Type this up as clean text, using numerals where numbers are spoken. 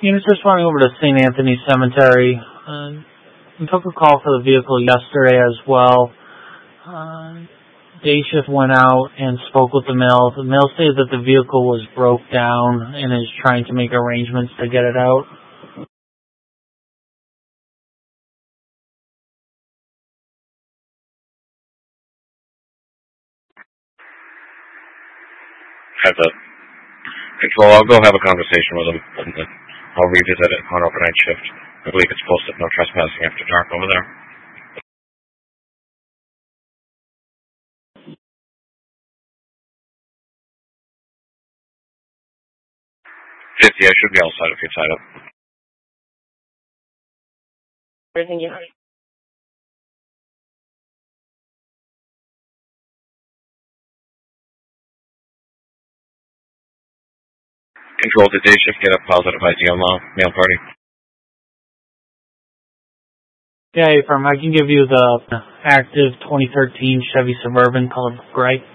Units responding over to St. Anthony Cemetery. We took a call for the vehicle yesterday as well. Day shift went out and spoke with the mail. The mail stated that the vehicle was broke down and is trying to make arrangements to get it out. Have a control. I'll go have a conversation with him, and then I'll revisit it on overnight shift. I believe it's posted no trespassing after dark over there. 50, I should be all set if you're tied up. Everything you have. Control, did day shift get a positive ID on the mail party? Yeah, Affirm, I can give you the active 2013 Chevy Suburban colored gray.